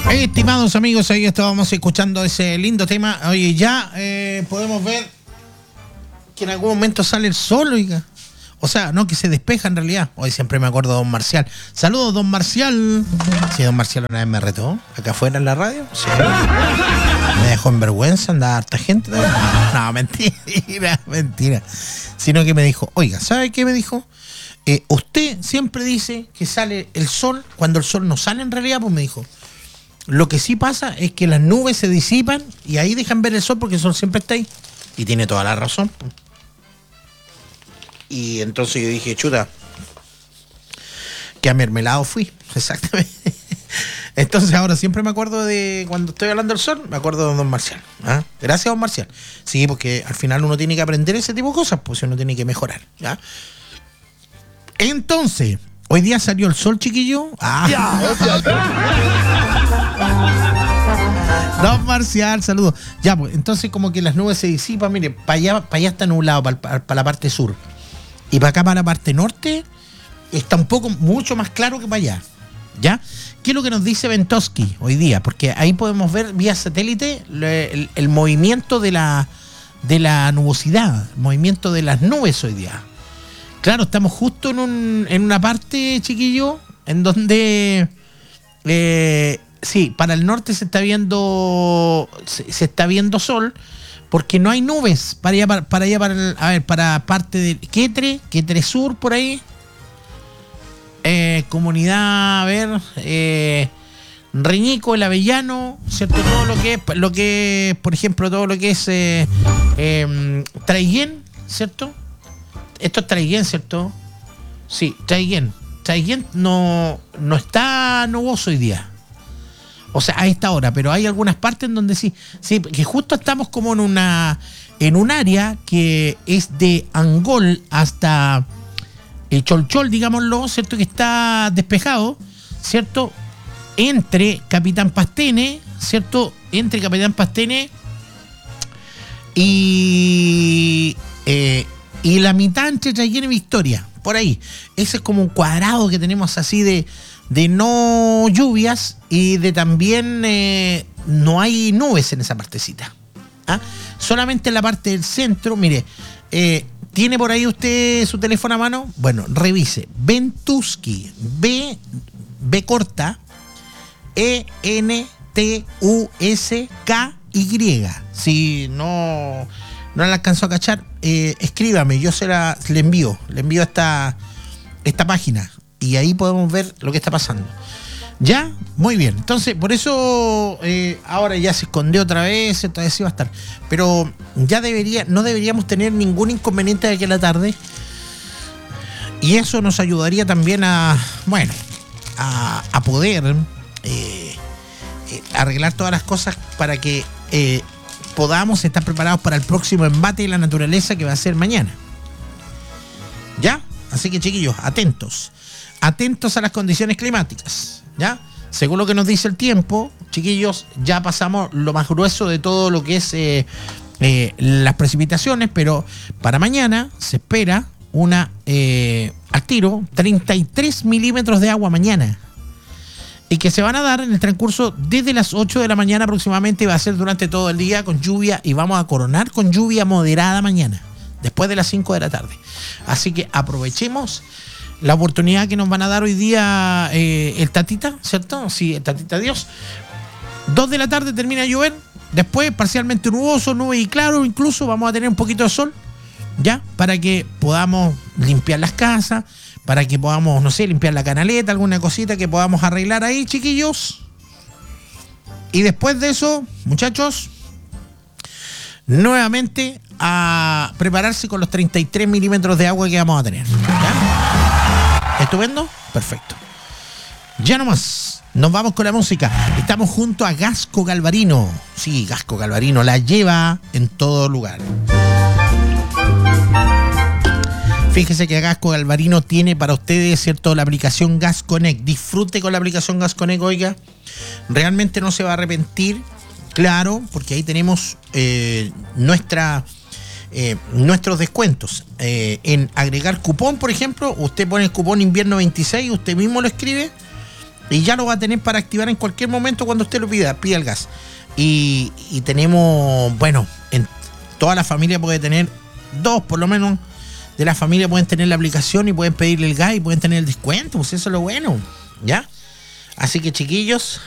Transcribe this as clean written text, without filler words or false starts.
Estimados amigos, ahí estábamos escuchando ese lindo tema. Oye, ya podemos ver que en algún momento sale el sol, oiga. O sea, no, que se despeja en realidad. Hoy siempre me acuerdo de Don Marcial. Saludos, Don Marcial. Sí, Don Marcial una vez me retó acá afuera en la radio. Sí. Me dejó en vergüenza, andaba harta gente. No, mentira. Sino que me dijo, oiga, ¿sabe qué me dijo? Usted siempre dice que sale el sol cuando el sol no sale en realidad, pues me dijo. Lo que sí pasa es que las nubes se disipan y ahí dejan ver el sol porque el sol siempre está ahí. Y tiene toda la razón. Y entonces yo dije, chuta, que a mermelado fui, exactamente. Entonces ahora siempre me acuerdo de, cuando estoy hablando del sol, me acuerdo de Don Marcial. ¿Ah? Gracias, Don Marcial. Sí, porque al final uno tiene que aprender ese tipo de cosas, pues uno tiene que mejorar. ¿Ya? Entonces, hoy día salió el sol, chiquillo. Don Marcial, saludos. Ya, pues, entonces como que las nubes se disipan, mire, para allá está nublado, para la parte sur. Y para acá, para la parte norte, está un poco, mucho más claro que para allá. ¿Ya? ¿Qué es lo que nos dice Ventoski hoy día? Porque ahí podemos ver vía satélite el movimiento de la nubosidad, el movimiento de las nubes hoy día. Claro, estamos justo en una parte, chiquillo, en donde sí, para el norte se está viendo sol, porque no hay nubes para parte de Quetre Sur, por ahí. Comunidad, a ver, Reñico, El Avellano, ¿cierto? Todo lo que es, por ejemplo, todo lo que es Traiguén, ¿cierto? Esto es Traiguén, ¿cierto? Sí, Traiguén. Traiguén no está nuboso hoy día. O sea, a esta hora, pero hay algunas partes en donde sí, que justo estamos como en un área que es de Angol hasta Cholchol, digámoslo, ¿cierto? Que está despejado, ¿cierto? Entre Capitán Pastene, ¿cierto? Entre Capitán Pastene y la mitad entre Traiguén y Victoria, por ahí. Ese es como un cuadrado que tenemos así de no lluvias y de también no hay nubes en esa partecita. ¿Ah? Solamente en la parte del centro, mire, ¿tiene por ahí usted su teléfono a mano? Bueno, revise. Ventuski, B corta, ENTUSKY. Si no la alcanzó a cachar, escríbame, yo le envío esta página y ahí podemos ver lo que está pasando. ¿Ya? Muy bien. Entonces, por eso ahora ya se escondió otra vez sí va a estar. Pero ya no deberíamos tener ningún inconveniente de aquí a la tarde. Y eso nos ayudaría también a poder arreglar todas las cosas para que podamos estar preparados para el próximo embate de la naturaleza que va a ser mañana. ¿Ya? Así que, chiquillos, atentos a las condiciones climáticas, ¿ya? Según lo que nos dice el tiempo, chiquillos, ya pasamos lo más grueso de todo lo que es las precipitaciones, pero para mañana se espera al tiro 33 milímetros de agua mañana, y que se van a dar en el transcurso desde las 8 de la mañana aproximadamente, va a ser durante todo el día con lluvia, y vamos a coronar con lluvia moderada mañana, después de las 5 de la tarde. Así que aprovechemos la oportunidad que nos van a dar hoy día el Tatita, ¿cierto? Sí, el Tatita Dios. 2 de la tarde termina de llover, después parcialmente nuboso, nube y claro, incluso vamos a tener un poquito de sol, ¿ya? Para que podamos limpiar las casas, para que podamos, no sé, limpiar la canaleta, alguna cosita que podamos arreglar ahí, chiquillos. Y después de eso, muchachos, nuevamente a prepararse con los 33 milímetros de agua que vamos a tener, ¿ya? ¿Estupendo? Perfecto. Ya nomás, nos vamos con la música. Estamos junto a Gasco Galvarino. Sí, Gasco Galvarino la lleva en todo lugar. Fíjese que Gasco Galvarino tiene para ustedes, ¿cierto?, la aplicación Gas Connect. Disfrute con la aplicación Gas Connect, oiga. Realmente no se va a arrepentir, claro, porque ahí tenemos nuestros descuentos. En agregar cupón, por ejemplo, usted pone el cupón invierno 26, usted mismo lo escribe Y ya lo va a tener para activar en cualquier momento cuando usted lo pida el gas. Y tenemos, bueno, en toda la familia puede tener, 2 por lo menos de la familia pueden tener la aplicación y pueden pedirle el gas y pueden tener el descuento, pues eso es lo bueno, ¿ya? Así que chiquillos,